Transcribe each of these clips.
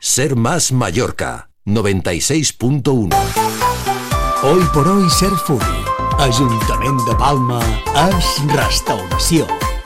Ser Más Mallorca, 96.1. Hoy por hoy Ser Foodie. Ajuntament de Palma és restauració.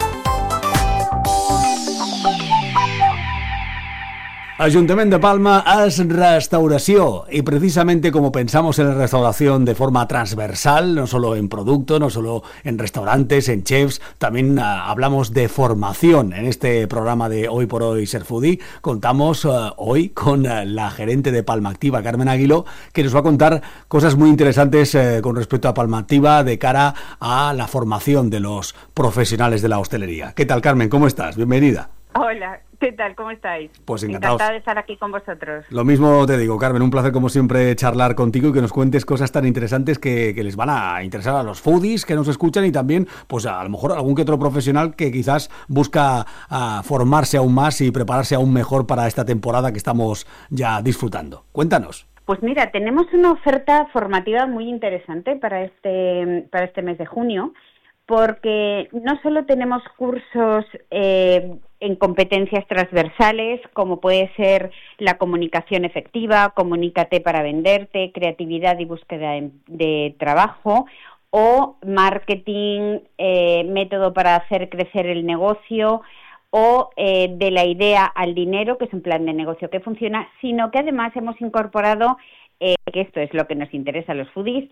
Ayuntamiento de Palma es restauración, y precisamente como pensamos en la restauración de forma transversal, no solo en producto, no solo en restaurantes, en chefs, también hablamos de formación. En este programa de Hoy por Hoy Ser Foodie contamos hoy con la gerente de Palma Activa, Carmen Aguiló, que nos va a contar cosas muy interesantes con respecto a Palma Activa de cara a la formación de los profesionales de la hostelería. ¿Qué tal, Carmen? ¿Cómo estás? Bienvenida. Hola, ¿qué tal? ¿Cómo estáis? Pues encantados. Encantada de estar aquí con vosotros. Lo mismo te digo, Carmen, un placer como siempre charlar contigo y que nos cuentes cosas tan interesantes que les van a interesar a los foodies que nos escuchan y también, pues a lo mejor algún que otro profesional que quizás busca formarse aún más y prepararse aún mejor para esta temporada que estamos ya disfrutando. Cuéntanos. Pues mira, tenemos una oferta formativa muy interesante para este mes de junio, porque no solo tenemos cursos en competencias transversales, como puede ser la comunicación efectiva, comunícate para venderte, creatividad y búsqueda de trabajo, o marketing, método para hacer crecer el negocio, o de la idea al dinero, que es un plan de negocio que funciona, sino que además hemos incorporado, que esto es lo que nos interesa a los foodies,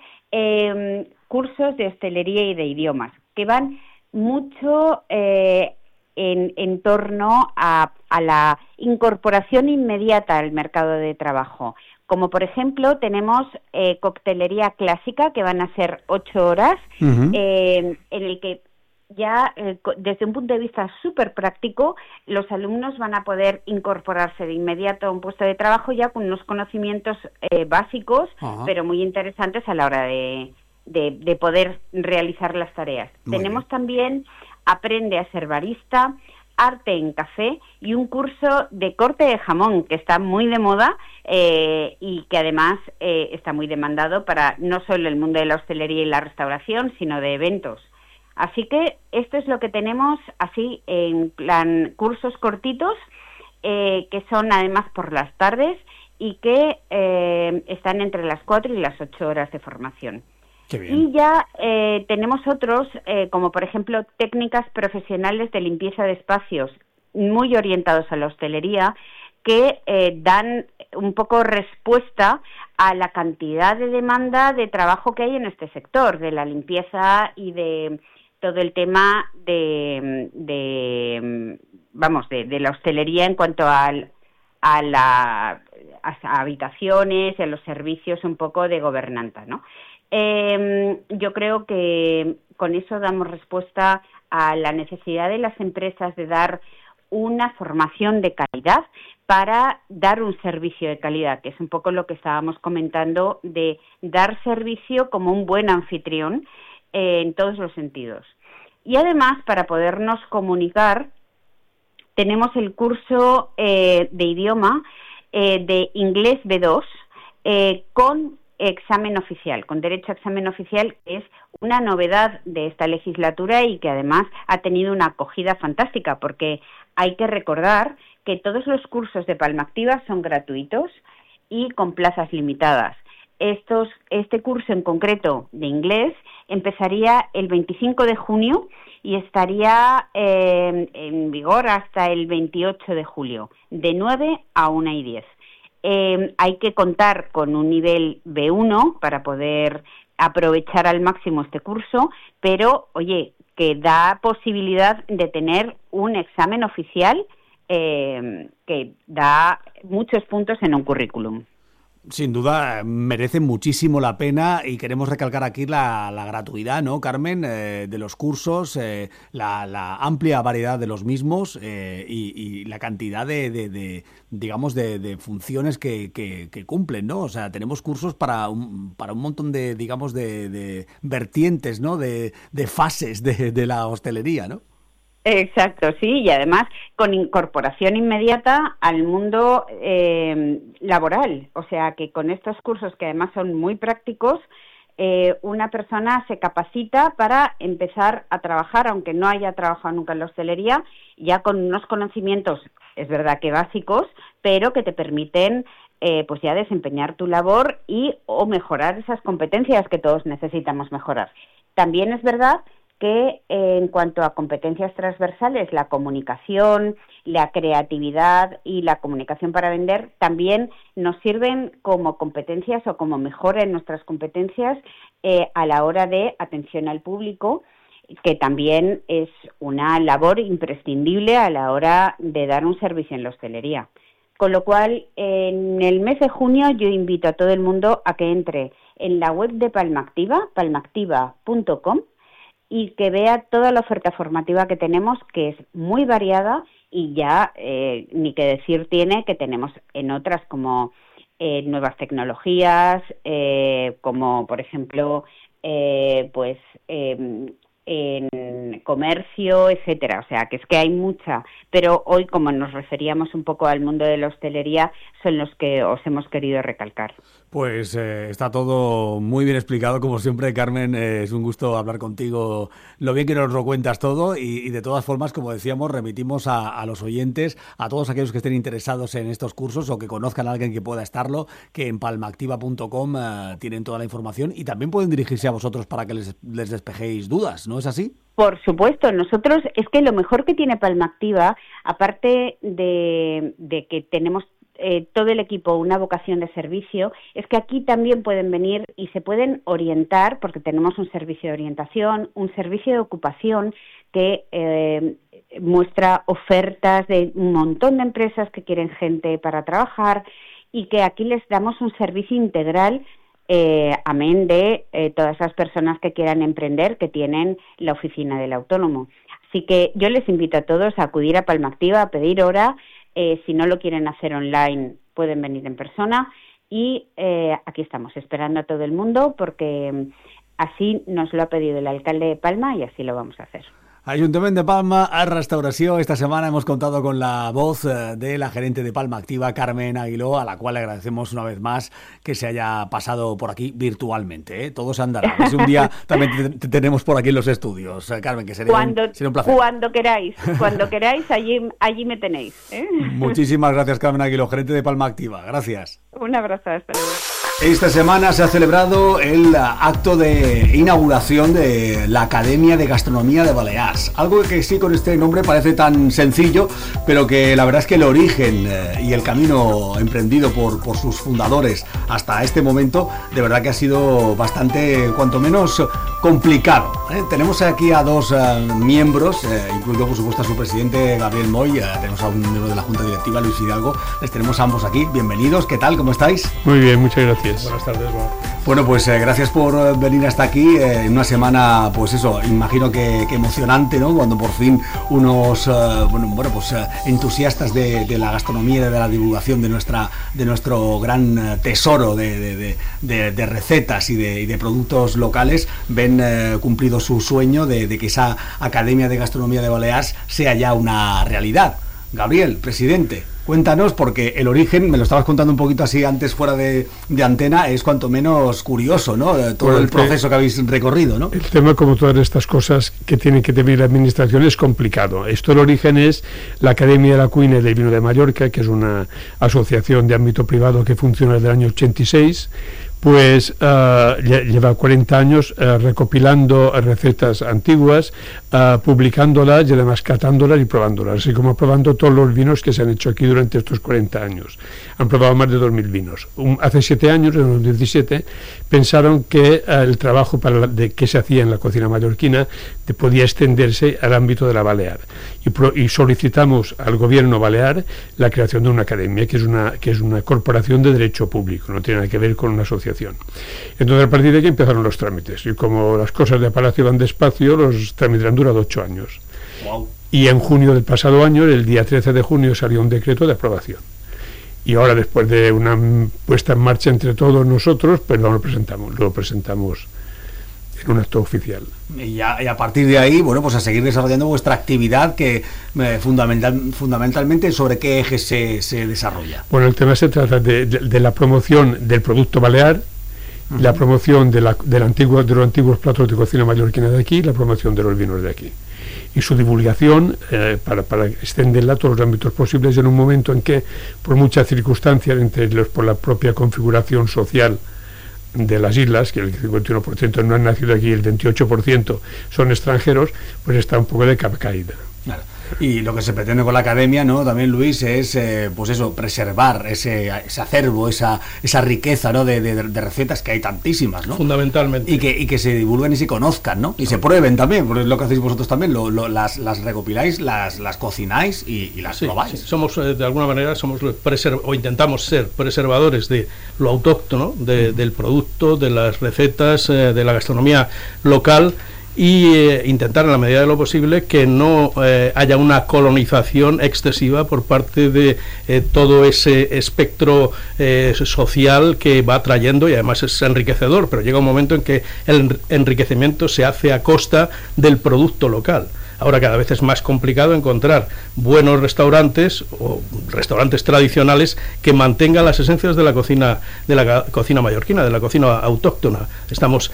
cursos de hostelería y de idiomas, que van mucho en torno a la incorporación inmediata al mercado de trabajo. Como por ejemplo tenemos coctelería clásica, que van a ser 8 horas, en el que ya desde un punto de vista súper práctico, los alumnos van a poder incorporarse de inmediato a un puesto de trabajo ya con unos conocimientos básicos, pero muy interesantes a la hora de poder realizar las tareas. Tenemos también Aprende a ser barista, arte en café y un curso de corte de jamón que está muy de moda y que además está muy demandado para no solo el mundo de la hostelería y la restauración, sino de eventos. Así que esto es lo que tenemos así en plan cursos cortitos que son además por las tardes y que están entre las 4 y las 8 horas de formación. Y ya tenemos otros, como por ejemplo técnicas profesionales de limpieza de espacios, muy orientados a la hostelería, que dan un poco respuesta a la cantidad de demanda de trabajo que hay en este sector, de la limpieza y de todo el tema de la hostelería en cuanto a las habitaciones y a los servicios un poco de gobernanza, ¿no? Yo creo que con eso damos respuesta a la necesidad de las empresas de dar una formación de calidad para dar un servicio de calidad, que es un poco lo que estábamos comentando, de dar servicio como un buen anfitrión en todos los sentidos. Y además, para podernos comunicar, tenemos el curso de idioma de inglés B2 con examen oficial, con derecho a examen oficial, que es una novedad de esta legislatura y que además ha tenido una acogida fantástica, porque hay que recordar que todos los cursos de Palma Activa son gratuitos y con plazas limitadas. Este curso en concreto de inglés empezaría el 25 de junio y estaría en vigor hasta el 28 de julio, de 9 a 1:10. Hay que contar con un nivel B1 para poder aprovechar al máximo este curso, pero, oye, que da posibilidad de tener un examen oficial que da muchos puntos en un currículum. Sin duda merece muchísimo la pena y queremos recalcar aquí la gratuidad, ¿no, Carmen? De los cursos, la amplia variedad de los mismos y la cantidad de funciones que cumplen, ¿no? O sea, tenemos cursos para un montón de vertientes, ¿no? De fases de la hostelería, ¿no? Exacto, sí, y además con incorporación inmediata al mundo laboral, o sea que con estos cursos que además son muy prácticos, una persona se capacita para empezar a trabajar, aunque no haya trabajado nunca en la hostelería, ya con unos conocimientos, es verdad que básicos, pero que te permiten pues ya desempeñar tu labor o mejorar esas competencias que todos necesitamos mejorar. También es verdad que en cuanto a competencias transversales, la comunicación, la creatividad y la comunicación para vender también nos sirven como competencias o como mejora en nuestras competencias a la hora de atención al público, que también es una labor imprescindible a la hora de dar un servicio en la hostelería. Con lo cual, en el mes de junio yo invito a todo el mundo a que entre en la web de Palmactiva, palmactiva.com, y que vea toda la oferta formativa que tenemos, que es muy variada y ya ni que decir tiene que tenemos en otras como nuevas tecnologías, como por ejemplo en comercio, etcétera. O sea, que es que hay mucha, pero hoy, como nos referíamos un poco al mundo de la hostelería, son los que os hemos querido recalcar. Pues está todo muy bien explicado, como siempre, Carmen. Es un gusto hablar contigo, lo bien que nos lo cuentas todo, y de todas formas, como decíamos, remitimos a los oyentes, a todos aquellos que estén interesados en estos cursos o que conozcan a alguien que pueda estarlo, que en palmactiva.com tienen toda la información y también pueden dirigirse a vosotros para que les despejéis dudas, ¿no es así? Por supuesto, nosotros, es que lo mejor que tiene Palmactiva, aparte de que tenemos todo el equipo una vocación de servicio, es que aquí también pueden venir y se pueden orientar, porque tenemos un servicio de orientación, un servicio de ocupación que muestra ofertas de un montón de empresas que quieren gente para trabajar, y que aquí les damos un servicio integral, amén de todas esas personas que quieran emprender, que tienen la oficina del autónomo. Así que yo les invito a todos a acudir a Palmactiva, a pedir hora. Si no lo quieren hacer online, pueden venir en persona, y aquí estamos esperando a todo el mundo, porque así nos lo ha pedido el alcalde de Palma y así lo vamos a hacer. Ayuntamiento de Palma a Restauració. Esta semana hemos contado con la voz de la gerente de Palmactiva, Carmen Aguiló, a la cual le agradecemos una vez más que se haya pasado por aquí virtualmente. Todo se andará. Si un día también te tenemos por aquí en los estudios, Carmen, que sería un placer. Cuando queráis, allí me tenéis. Muchísimas gracias, Carmen Aguiló, gerente de Palmactiva. Gracias. Un abrazo, hasta luego. Esta semana se ha celebrado el acto de inauguración de la Academia de Gastronomía de Balears. Algo que sí, con este nombre parece tan sencillo, pero que la verdad es que el origen y el camino emprendido por sus fundadores hasta este momento, de verdad que ha sido bastante, cuanto menos, complicado. Tenemos aquí a dos miembros, incluido por supuesto a su presidente, Gabriel Moy. Tenemos a un miembro de la Junta Directiva, Luis Hidalgo. Les tenemos a ambos aquí. Bienvenidos. ¿Qué tal? ¿Cómo estáis? Muy bien, muchas gracias. Buenas tardes. Bueno, pues gracias por venir hasta aquí en una semana, pues eso, imagino que emocionante, ¿no? Cuando por fin unos entusiastas de la gastronomía y de la divulgación de nuestro gran tesoro de recetas y de productos locales ven cumplido su sueño de que esa Academia de Gastronomía de Balears sea ya una realidad. Gabriel, presidente, cuéntanos, porque el origen, me lo estabas contando un poquito así antes fuera de antena, es cuanto menos curioso, ¿no? Todo el proceso que habéis recorrido, ¿no? El tema, como todas estas cosas que tienen que tener la administración, es complicado. Esto, el origen es la Academia de la Cuina y del Vino de Mallorca, que es una asociación de ámbito privado que funciona desde el año 86, pues lleva 40 años recopilando recetas antiguas, publicándolas y además catándolas y probándolas, así como probando todos los vinos que se han hecho aquí durante estos 40 años. Han probado más de 2.000 vinos. Hace 7 años, en 2017, pensaron que el trabajo que se hacía en la cocina mallorquina podía extenderse al ámbito de la Balear. Y solicitamos al gobierno balear la creación de una academia, que es una corporación de derecho público, no tiene nada que ver con una asociación. Entonces, a partir de aquí empezaron los trámites, y como las cosas de Palacio van despacio, los trámites han durado 8 años. Wow. Y en junio del pasado año, el día 13 de junio, salió un decreto de aprobación. Y ahora, después de una puesta en marcha entre todos nosotros, pues lo presentamos en un acto oficial. Y a partir de ahí, bueno, pues a seguir desarrollando vuestra actividad, que fundamentalmente sobre qué eje se desarrolla. Bueno, el tema se trata de la promoción del producto balear, la promoción de los antiguos platos de cocina mallorquina de aquí, la promoción de los vinos de aquí. y su divulgación para extenderla a todos los ámbitos posibles en un momento en que, por muchas circunstancias, por la propia configuración social de las islas, que el 51% no han nacido aquí, el 28% son extranjeros, pues está un poco de capa caída. Claro. Y lo que se pretende con la academia, ¿no? También, Luis, es pues eso, preservar ese acervo, esa riqueza, ¿no? de recetas, que hay tantísimas, ¿no? Fundamentalmente. Y que se divulguen y se conozcan, ¿no? Y se prueben también, porque es lo que hacéis vosotros también, las recopiláis, las cocináis y las probáis. Sí. Somos, de alguna manera, o intentamos ser preservadores de lo autóctono, del producto, de las recetas, de la gastronomía local, y intentar en la medida de lo posible que no haya una colonización excesiva por parte de todo ese espectro social que va trayendo, y además es enriquecedor, pero llega un momento en que el enriquecimiento se hace a costa del producto local. Ahora cada vez es más complicado encontrar buenos restaurantes o restaurantes tradicionales que mantengan las esencias de la cocina mallorquina, de la cocina autóctona. Estamos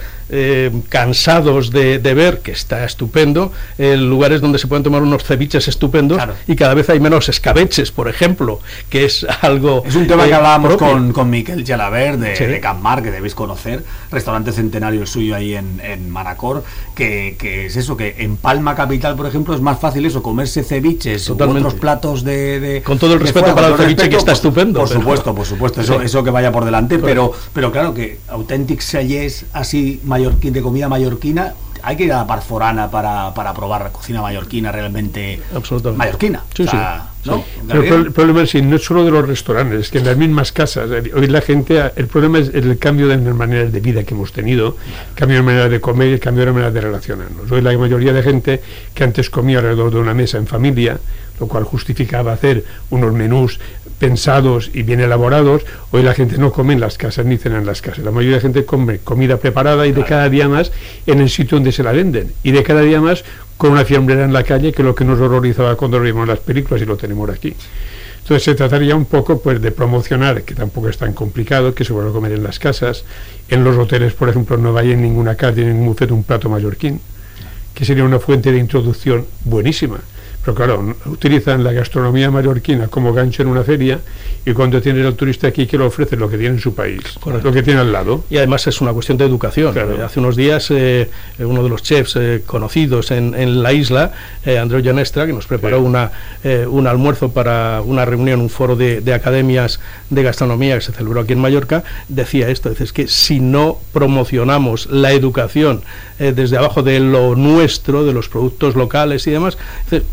cansados de ver, que está estupendo, lugares donde se pueden tomar unos ceviches estupendos, claro, y cada vez hay menos escabeches, por ejemplo, que es algo... Es un tema que hablábamos con Miquel Gelabert de Can Mar, que debéis conocer, restaurante centenario suyo ahí en Manacor, que es eso, que en Palma capital, por ejemplo, es más fácil eso, comerse ceviches o otros platos de con todo el respeto fuera, para el ceviche, que está estupendo. Por supuesto, eso que vaya por delante, pero claro que auténtics cellers así de comida mallorquina, hay que ir a la Parforana para probar cocina mallorquina realmente mallorquina. Sí, ¿no? Sí. Pero el problema es no es solo de los restaurantes, es que en las mismas casas, hoy la gente, el problema es el cambio de las maneras de vida que hemos tenido, el cambio de manera de comer, el cambio de manera de relacionarnos. Hoy la mayoría de gente que antes comía alrededor de una mesa en familia, lo cual justificaba hacer unos menús pensados y bien elaborados, hoy la gente no come en las casas ni cena en las casas. La mayoría de gente come comida preparada y de cada día más en el sitio donde se la venden, y de cada día más con una fiambrera en la calle, que es lo que nos horrorizaba cuando vimos las películas, y lo tenemos aquí. Entonces se trataría un poco pues de promocionar, que tampoco es tan complicado, que se pueda comer en las casas. En los hoteles, por ejemplo, no hay en ninguna carta, en ningún buffet un plato mallorquín, que sería una fuente de introducción buenísima. Pero claro, utilizan la gastronomía mallorquina como gancho en una feria, y cuando tienes al turista aquí, que le ofrece lo que tiene en su país, correcto, lo que tiene al lado. Y además es una cuestión de educación. Claro. Hace unos días uno de los chefs conocidos en la isla, Andreu Llanestra, que nos preparó un almuerzo para una reunión, un foro de academias de gastronomía que se celebró aquí en Mallorca, decía esto, es que si no promocionamos la educación desde abajo de lo nuestro, de los productos locales y demás,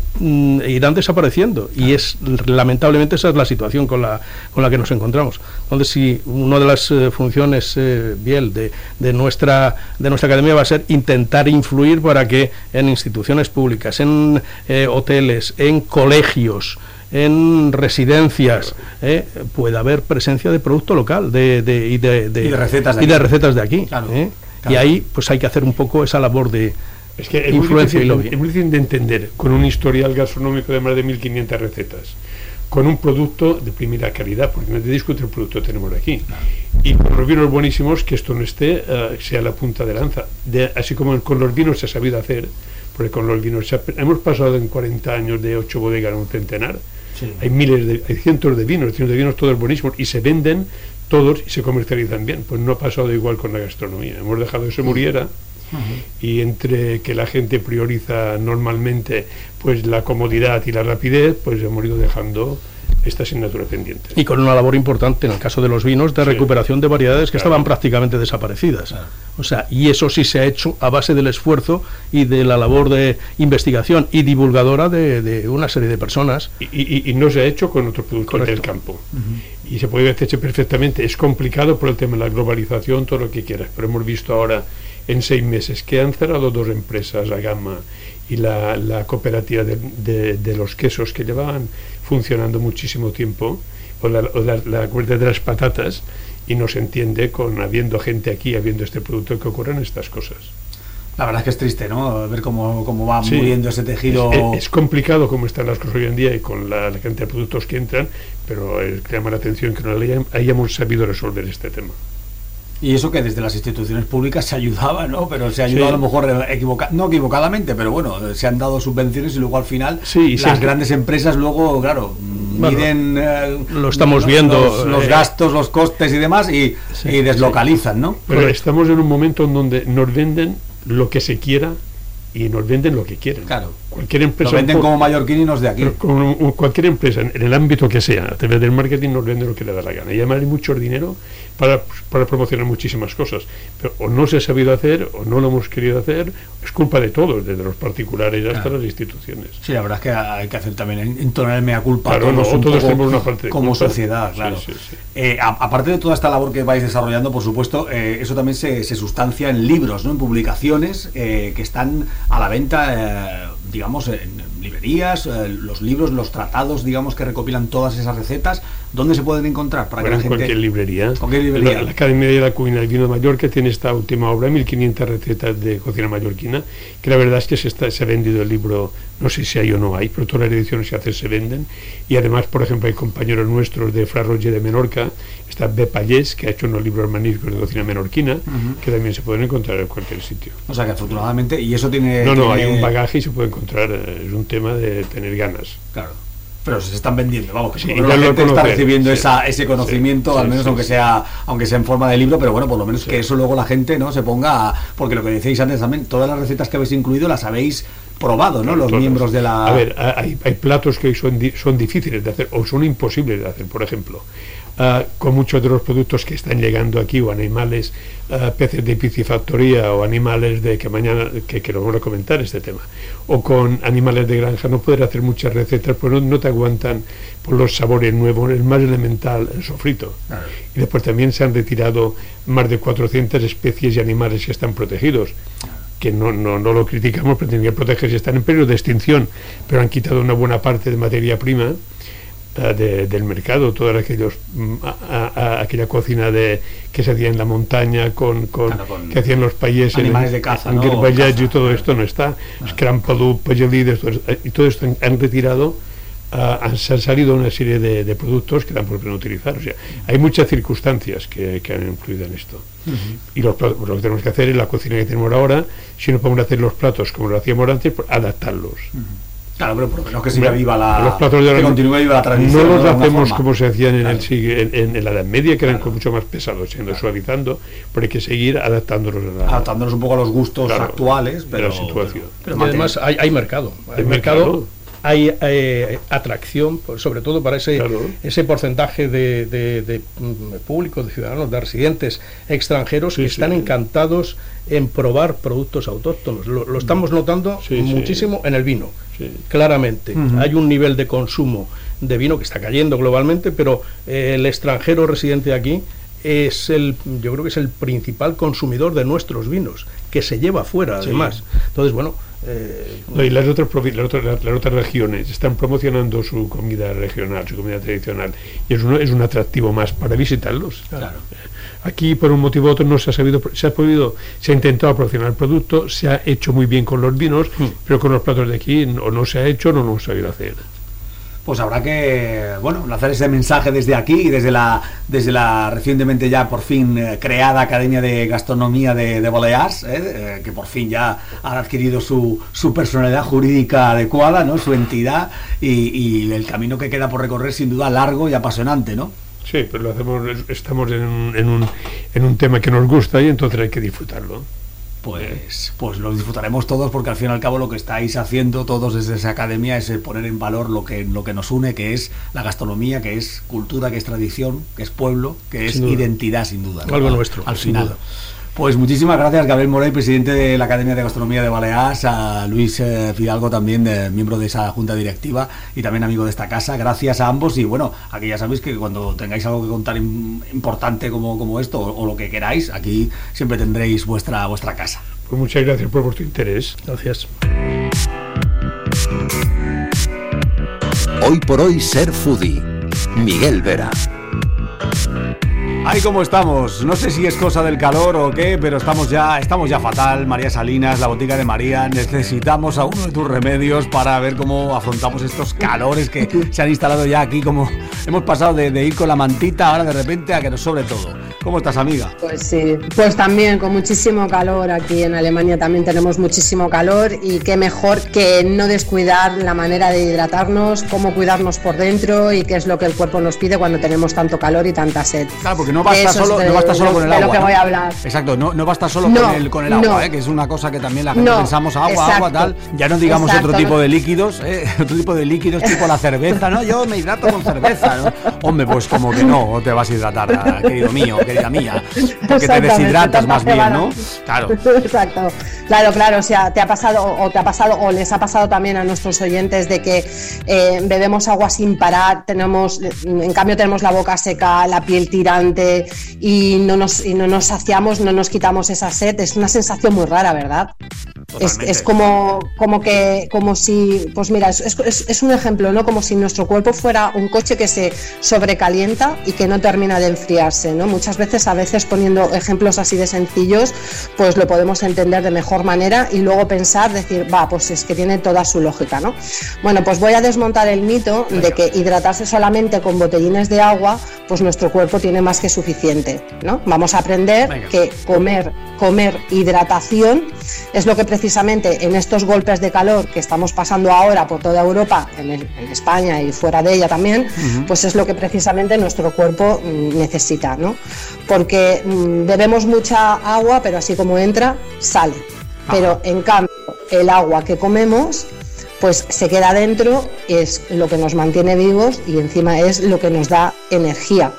irán desapareciendo, y lamentablemente esa es la situación con la que nos encontramos. Entonces, si una de las funciones Biel de nuestra academia va a ser intentar influir para que en instituciones públicas, en hoteles, en colegios, en residencias, pueda haber presencia de producto local y de recetas de aquí. Claro. Y ahí pues hay que hacer un poco esa labor de es que es muy difícil de entender, con un historial gastronómico de más de 1.500 recetas, con un producto de primera calidad, porque no te discute el producto que tenemos aquí, y con los vinos buenísimos, que esto no sea la punta de lanza, así como con los vinos se ha sabido hacer, porque con los vinos hemos pasado en 40 años de 8 bodegas a un centenar. Sí. Hay cientos de vinos todos buenísimos, y se venden todos y se comercializan bien. Pues no ha pasado igual con la gastronomía, hemos dejado que se muriera. Y entre que la gente prioriza normalmente pues la comodidad y la rapidez, pues hemos ido dejando esta asignatura pendiente. Y con una labor importante en el caso de los vinos de recuperación de variedades que estaban prácticamente desaparecidas. O sea, y eso sí se ha hecho a base del esfuerzo y de la labor de investigación y divulgadora de una serie de personas. Y no se ha hecho con otros productos del campo. Y se puede haber hecho perfectamente. Es complicado por el tema de la globalización, todo lo que quieras, pero hemos visto ahora en 6 meses que han cerrado 2 empresas, la Gama y la cooperativa de los quesos, que llevaban funcionando muchísimo tiempo, o la cooperativa de las patatas, y no se entiende, habiendo gente aquí, habiendo este producto, que ocurran estas cosas. La verdad es que es triste, ¿no? Ver cómo va muriendo ese tejido. Es complicado cómo están las cosas hoy en día y con la cantidad de productos que entran, pero llama la atención que no hayamos sabido resolver este tema. Y eso que desde las instituciones públicas se ayudaba, ¿no? Pero se ayudaba a lo mejor no equivocadamente, pero bueno, se han dado subvenciones y luego al final las grandes empresas luego, claro, miden lo estamos viendo los gastos, los costes y demás y deslocalizan, ¿no? Pero estamos en un momento en donde nos venden lo que se quiera y nos venden lo que quieren. Claro. Cualquier empresa nos venden como mallorquininos de aquí. Cualquier empresa, en el ámbito que sea, a través del marketing nos vende lo que le da la gana. Y además hay mucho dinero para promocionar muchísimas cosas. Pero o no se ha sabido hacer, o no lo hemos querido hacer, es culpa de todos, desde los particulares hasta las instituciones. Sí, la verdad es que hay que hacer también entonar el mea culpa. Claro, todos tenemos una parte de como culpa. Sociedad, claro. Sí. Aparte de toda esta labor que vais desarrollando, por supuesto, eso también se sustancia en libros, ¿no? En publicaciones que están a la venta, digamos, en librerías, los libros, los tratados, digamos, que recopilan todas esas recetas. ¿Dónde se pueden encontrar? Para que la gente... cualquier librería. La Academia de la Cocina del Vino de Mallorca tiene esta última obra, 1500 recetas de cocina mallorquina, que la verdad es que se ha vendido el libro, no sé si hay o no hay, pero todas las ediciones que hace se venden. Y además, por ejemplo, hay compañeros nuestros de Fra Roger de Menorca, está Bepallés, que ha hecho unos libros magníficos de cocina menorquina, que también se pueden encontrar en cualquier sitio. O sea que afortunadamente, y eso tiene... hay un bagaje y se puede encontrar, es un tema de tener ganas. Claro. Pero se están vendiendo, vamos, que la gente está recibiendo ese conocimiento, al menos aunque sea en forma de libro, pero bueno, por lo menos que eso luego la gente no se ponga, porque lo que decíais antes también, todas las recetas que habéis incluido las habéis probado, ¿no? Los miembros de la... A ver, hay platos que son difíciles de hacer o son imposibles de hacer, por ejemplo. Con muchos de los productos que están llegando aquí, o animales, peces de piscifactoría, o animales de que mañana, que lo vamos a comentar este tema, o con animales de granja, no poder hacer muchas recetas, pues no te aguantan por los sabores nuevos, es más elemental el sofrito. Y después también se han retirado más de 400 especies y animales que están protegidos, que no lo criticamos, pero tienen que protegerse, están en peligro de extinción, pero han quitado una buena parte de materia prima del mercado, toda aquella cocina que se hacía en la montaña que hacían los países animales de caza, en Gerballatge, y todo esto no está, Scrampadú, Pagelí, y todo esto han retirado. Se han salido una serie de productos que dan por pena utilizar. O sea, hay muchas circunstancias que han influido en esto. Y lo que tenemos que hacer es la cocina que tenemos ahora, si no podemos hacer los platos como lo hacíamos antes, pues adaptarlos. Claro, pero por lo menos que siga viva los platos de ahora, que continúe viva la tradición. No los hacemos como se hacían en la Edad Media, que eran mucho más pesados, siendo suavizando, pero hay que seguir adaptándolos un poco a los gustos actuales, pero la situación. Pero además hay mercado. Hay mercado. Hay atracción, sobre todo para ese porcentaje de público, de ciudadanos, de residentes extranjeros que están encantados en probar productos autóctonos. Lo estamos notando muchísimo en el vino, claramente. Hay un nivel de consumo de vino que está cayendo globalmente, pero el extranjero residente aquí yo creo que es el principal consumidor de nuestros vinos, que se lleva afuera, además. Entonces, bueno... y las otras regiones están promocionando su comida regional, su comida tradicional, y es un atractivo más para visitarlos. Claro. Aquí, por un motivo u otro, no se ha intentado promocionar el producto, se ha hecho muy bien con los vinos, pero con los platos de aquí o no se ha hecho o no lo hemos sabido hacer. Pues habrá que, lanzar ese mensaje desde aquí y desde la recientemente ya por fin creada Academia de Gastronomía de Balears, que por fin ya ha adquirido su personalidad jurídica adecuada, ¿no? Su entidad y el camino que queda por recorrer sin duda largo y apasionante, ¿no? Sí, pero estamos en un tema que nos gusta y entonces hay que disfrutarlo. Pues lo disfrutaremos todos, porque al fin y al cabo lo que estáis haciendo todos desde esa academia es poner en valor lo que nos une, que es la gastronomía, que es cultura, que es tradición, que es pueblo, que es identidad, sin duda, ¿no? Algo nuestro, al final. Pues muchísimas gracias, Gabriel Morell, presidente de la Academia de Gastronomía de Balears, a Luis Fidalgo, también miembro de esa junta directiva y también amigo de esta casa. Gracias a ambos, y aquí ya sabéis que cuando tengáis algo que contar importante como esto, o lo que queráis, aquí siempre tendréis vuestra casa. Pues muchas gracias por vuestro interés. Gracias. Hoy por hoy, ser foodie. Miguel Vera. Ay, ¿cómo estamos? No sé si es cosa del calor o qué, pero estamos ya fatal. María Salinas, la botica de María, necesitamos a uno de tus remedios para ver cómo afrontamos estos calores que se han instalado ya aquí. Como hemos pasado de ir con la mantita ahora de repente a que nos sobre todo. ¿Cómo estás, amiga? Pues sí, pues también con muchísimo calor. Aquí en Alemania también tenemos muchísimo calor y qué mejor que no descuidar la manera de hidratarnos, cómo cuidarnos por dentro y qué es lo que el cuerpo nos pide cuando tenemos tanto calor y tanta sed. Claro, porque no basta solo con el agua. De lo que voy a hablar. Exacto, no basta solo con el agua, que es una cosa que también la gente pensamos agua, tal. Ya no digamos otro tipo de líquidos, tipo la cerveza, ¿no? Yo me hidrato con cerveza, ¿no? Hombre, pues como que no te vas a hidratar, querido mío, querida mía, porque te deshidratas más bien, ¿no? Claro. Exacto. Claro, o sea, te ha pasado o les ha pasado también a nuestros oyentes de que bebemos agua sin parar, en cambio tenemos la boca seca, la piel tirante y no nos saciamos, no nos quitamos esa sed. Es una sensación muy rara, ¿verdad? Es como si, pues mira, es un ejemplo, ¿no? Como si nuestro cuerpo fuera un coche que se sobrecalienta y que no termina de enfriarse, ¿no? Muchas veces, poniendo ejemplos así de sencillos, pues lo podemos entender de mejor manera y luego pensar, decir, pues es que tiene toda su lógica, ¿no? Bueno, pues voy a desmontar el mito de que hidratarse solamente con botellines de agua, pues nuestro cuerpo tiene más que suficiente, ¿no? Vamos a aprender que comer hidratación es lo que precisamente en estos golpes de calor que estamos pasando ahora por toda Europa, en España y fuera de ella también, pues es lo que precisamente nuestro cuerpo necesita, ¿no? Porque bebemos mucha agua, pero así como entra, sale. Pero en cambio, el agua que comemos pues se queda dentro, es lo que nos mantiene vivos y encima es lo que nos da energía.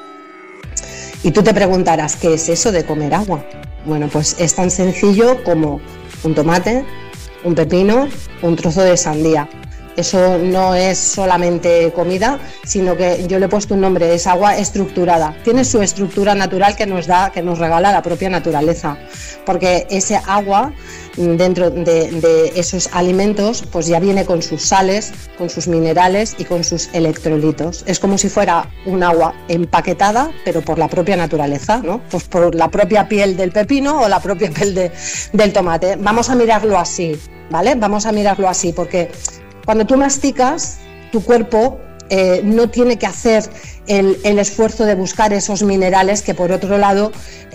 Y tú te preguntarás, ¿qué es eso de comer agua? Bueno, pues es tan sencillo como un tomate, un pepino, un trozo de sandía. Eso no es solamente comida, sino que yo le he puesto un nombre, es agua estructurada. Tiene su estructura natural que nos regala la propia naturaleza, porque ese agua dentro de esos alimentos pues ya viene con sus sales, con sus minerales y con sus electrolitos. Es como si fuera un agua empaquetada, pero por la propia naturaleza, ¿no? Pues por la propia piel del pepino o la propia piel del tomate. Vamos a mirarlo así, ¿vale? Vamos a mirarlo así, porque cuando tú masticas, tu cuerpo no tiene que hacer el esfuerzo de buscar esos minerales que, por otro lado,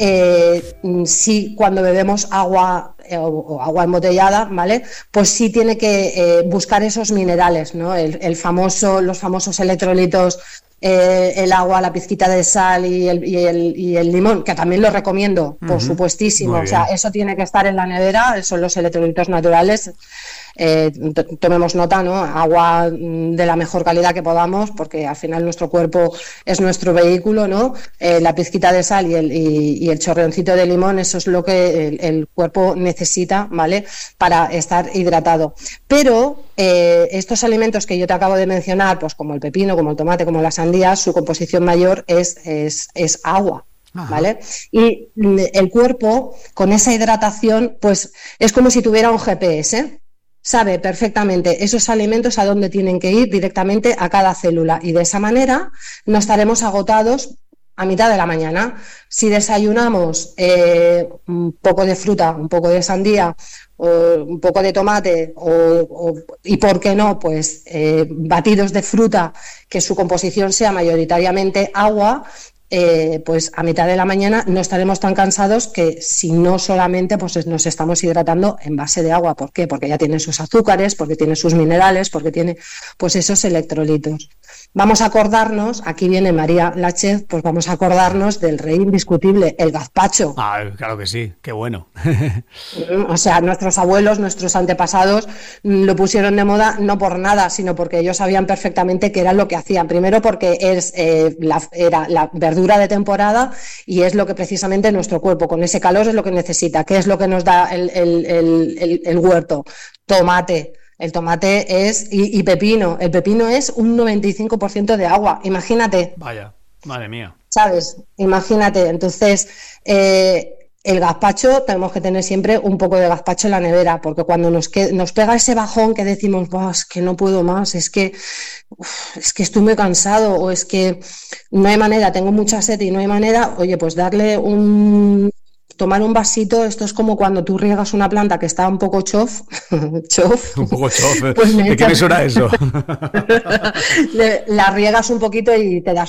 sí, cuando bebemos agua o agua embotellada, ¿vale? Pues sí tiene que buscar esos minerales, ¿no? Los famosos electrolitos, el agua, la pizquita de sal y el limón, que también lo recomiendo, por supuestísimo. O sea, eso tiene que estar en la nevera, son los electrolitos naturales. Tomemos nota, ¿no? Agua de la mejor calidad que podamos, porque al final nuestro cuerpo es nuestro vehículo, ¿no? La pizquita de sal y el chorreoncito de limón, eso es lo que el cuerpo necesita, ¿vale? Para estar hidratado. Pero estos alimentos que yo te acabo de mencionar, pues como el pepino, como el tomate, como la sandía, su composición mayor es agua. ¿Vale? Y el cuerpo, con esa hidratación, pues es como si tuviera un GPS, sabe perfectamente esos alimentos a dónde tienen que ir directamente a cada célula, y de esa manera no estaremos agotados a mitad de la mañana. Si desayunamos un poco de fruta, un poco de sandía, o un poco de tomate y por qué no, pues batidos de fruta que su composición sea mayoritariamente agua, pues a mitad de la mañana no estaremos tan cansados que si no solamente pues nos estamos hidratando en base de agua. ¿Por qué? Porque ya tiene sus azúcares, porque tiene sus minerales, porque tiene pues esos electrolitos. Vamos a acordarnos, aquí viene María la chef, pues vamos a acordarnos del rey indiscutible, el gazpacho. Claro que sí, qué bueno. O sea, nuestros abuelos, nuestros antepasados lo pusieron de moda no por nada, sino porque ellos sabían perfectamente qué era lo que hacían. Primero porque era la verdura de temporada y es lo que precisamente nuestro cuerpo con ese calor es lo que necesita. ¿Qué es lo que nos da el huerto? Tomate. El tomate y pepino. El pepino es un 95% de agua. Imagínate. Vaya, madre mía. ¿Sabes? Imagínate. Entonces, el gazpacho, tenemos que tener siempre un poco de gazpacho en la nevera, porque cuando nos pega ese bajón que decimos, es que no puedo más, es que estoy muy cansado, o es que no hay manera, tengo mucha sed y no hay manera, oye, pues tomar un vasito. Esto es como cuando tú riegas una planta que está un poco chof. Un poco chof. Pues ¿De qué me suena eso? La riegas un poquito y te das